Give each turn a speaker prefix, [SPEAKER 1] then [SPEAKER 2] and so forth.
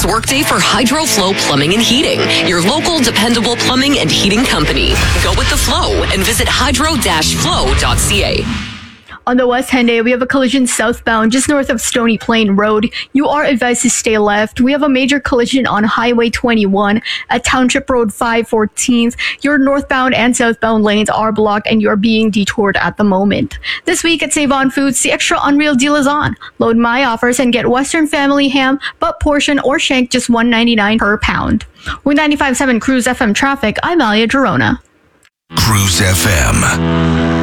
[SPEAKER 1] Cruise Workday for HydroFlow Plumbing and Heating, your local dependable plumbing and heating company. Go with the flow and visit hydro-flow.ca.
[SPEAKER 2] On the West Henday, we have a collision southbound just north of Stony Plain Road. You are advised to stay left. We have a major collision on Highway 21 at Township Road 514th. Your northbound and southbound lanes are blocked and you're being detoured at the moment. This week at Save On Foods, the extra unreal deal is on. Load my offers and get Western Family Ham, butt portion or shank just $1.99 per pound. With 95.7 Cruise FM traffic, I'm Alia Gerona.
[SPEAKER 3] Cruise FM.